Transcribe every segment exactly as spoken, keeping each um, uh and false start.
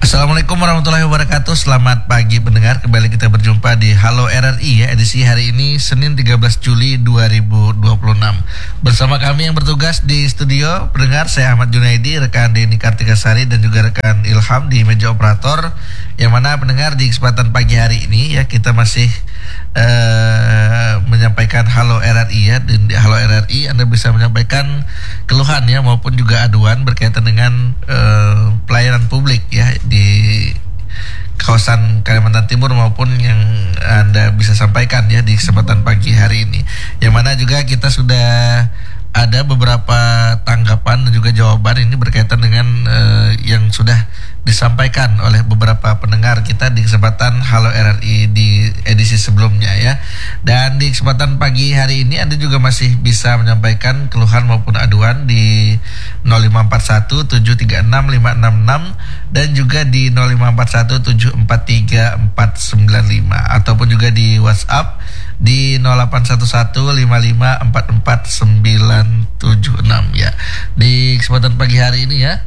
Assalamualaikum warahmatullahi wabarakatuh. Selamat pagi pendengar. Kembali kita berjumpa di Halo R R I ya, edisi hari ini Senin tiga belas Juli dua ribu dua puluh enam. Bersama kami yang bertugas di studio pendengar, saya Ahmad Junaidi, rekan Denny Kartikasari dan juga rekan Ilham di meja operator. Yang mana pendengar di kesempatan pagi hari ini ya kita masih uh, menyampaikan Halo R R I ya. Dan di Halo R R I Anda bisa menyampaikan keluhan ya maupun juga aduan berkaitan dengan uh, pelayanan publik ya di kawasan Kalimantan Timur maupun yang Anda bisa sampaikan ya di kesempatan pagi hari ini. Yang mana juga kita sudah ada beberapa tanggapan dan juga jawaban ini berkaitan dengan uh, yang sudah disampaikan oleh beberapa pendengar kita di kesempatan Halo R R I di edisi sebelumnya ya. Dan di kesempatan pagi hari ini Anda juga masih bisa menyampaikan keluhan maupun aduan di nol lima empat satu tujuh tiga enam lima enam enam dan juga di nol lima empat satu tujuh empat tiga empat sembilan lima ataupun juga di WhatsApp di nol delapan satu satu lima lima empat empat sembilan tujuh enam ya. Di kesempatan pagi hari ini ya,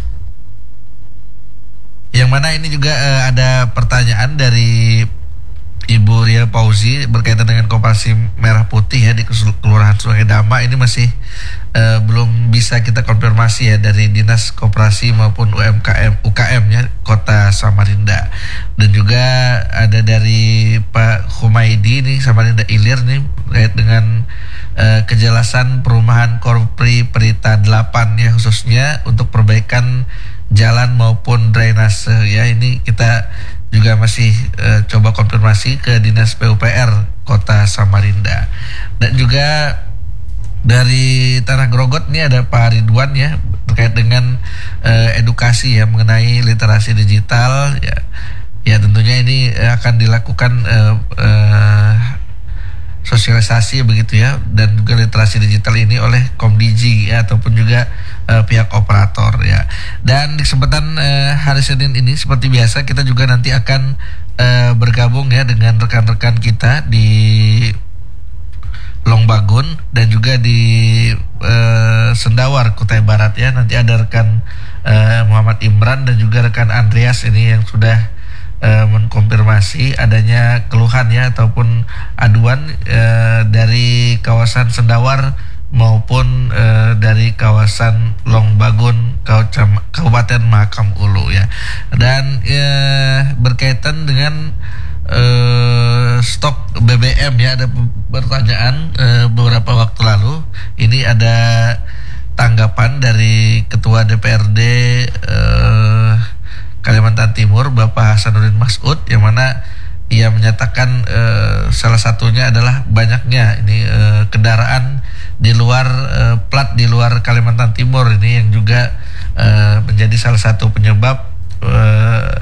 yang mana ini juga uh, ada pertanyaan dari Ibu Ria Pauzi berkaitan dengan Koperasi Merah Putih ya di Kelurahan Sungai Dama. Ini masih uh, belum bisa kita konfirmasi ya dari Dinas Koperasi maupun U M K M U K M ya Kota Samarinda. Dan juga ada dari Pak Humaydi nih Samarinda Ilir nih terkait dengan uh, kejelasan perumahan Korpri Perita delapan ya, khususnya untuk perbaikan jalan maupun drainase ya. Ini kita juga masih uh, coba konfirmasi ke Dinas P U P R Kota Samarinda. Dan juga dari Tanah Grogot ini ada Pak Ridwan ya terkait dengan uh, edukasi ya mengenai literasi digital ya. Ya tentunya ini akan dilakukan uh, uh, sosialisasi begitu ya, dan juga literasi digital ini oleh Komdigi ya, ataupun juga uh, pihak operator ya. Dan di kesempatan uh, hari Senin ini seperti biasa kita juga nanti akan uh, bergabung ya dengan rekan-rekan kita di Longbagun dan juga di uh, Sendawar Kutai Barat ya. Nanti ada rekan uh, Muhammad Imran dan juga rekan Andreas ini yang sudah Uh, mengkonfirmasi adanya keluhan ya ataupun aduan uh, dari kawasan Sendawar maupun uh, dari kawasan Longbagun Kabupaten Mahakam Ulu ya. Dan uh, berkaitan dengan uh, stok B B M ya, ada pertanyaan uh, beberapa waktu lalu. Ini ada tanggapan dari Ketua D P R D uh, Kalimantan Timur Bapak Hasanuddin Mas'ud, yang mana ia menyatakan uh, salah satunya adalah banyaknya ini uh, kendaraan di luar uh, plat di luar Kalimantan Timur ini yang juga uh, menjadi salah satu penyebab uh,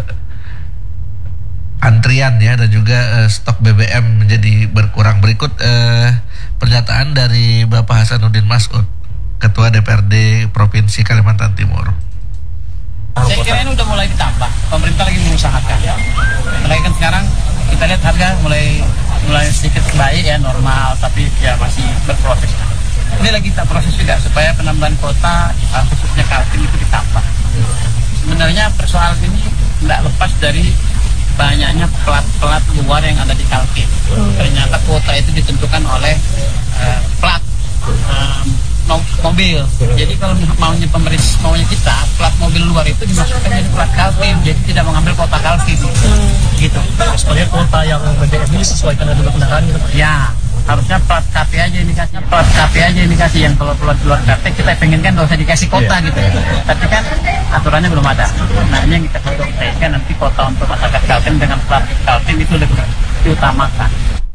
antrian ya dan juga uh, stok B B M menjadi berkurang. Berikut uh, pernyataan dari Bapak Hasanuddin Mas'ud, Ketua D P R D Provinsi Kalimantan Timur. Saya kira ini udah mulai ditambah, pemerintah lagi mengusahakan. Mulai kan sekarang kita lihat harga mulai mulai sedikit baik ya, normal, tapi ya masih berproses. Ini lagi kita proses juga supaya penambahan kuota khususnya Kaltim itu ditambah. Sebenarnya persoalan ini tidak lepas dari banyaknya plat-plat luar yang ada di Kaltim. Ternyata kuota itu ditentukan oleh uh, plat um, mobil. Jadi kalau maunya pemerintah, maunya kita, plat mobil luar itu dimasukkan jadi plat Kaltim, jadi tidak mengambil kota Kaltim. Hmm. Gitu. Supaya kota yang B B M ini sesuaikan dengan kendaraan gitu. Ya, harusnya plat K P aja indikasi. Plat K P aja indikasi, yang kalau plat luar K P kita pengen kan nggak usah dikasih kota yeah. gitu. Tapi kan aturannya belum ada. Nah, ini yang kita sampaikan, nanti kota untuk masyarakat Kaltim dengan plat Kaltim itu lebih diutamakan.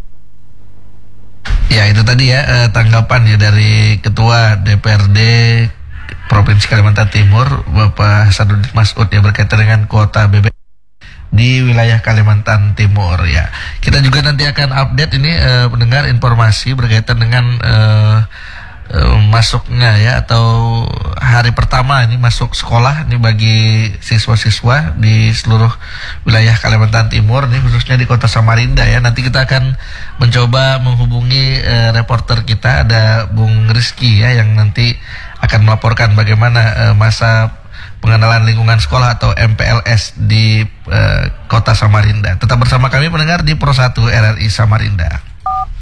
Ya itu tadi ya eh, tanggapan ya dari Ketua D P R D Provinsi Kalimantan Timur Bapak Hasanuddin Mas'ud ya berkaitan dengan kuota B B M di wilayah Kalimantan Timur ya. Kita juga nanti akan update ini eh, mendengar informasi berkaitan dengan eh, eh, masuknya ya atau hari pertama ini masuk sekolah ini bagi siswa-siswa di seluruh wilayah Kalimantan Timur nih, khususnya di Kota Samarinda ya. Nanti kita akan mencoba menghubungi uh, reporter kita, ada Bung Rizky ya yang nanti akan melaporkan bagaimana uh, masa pengenalan lingkungan sekolah atau M P L S di uh, Kota Samarinda. Tetap bersama kami pendengar di Pro satu R R I Samarinda.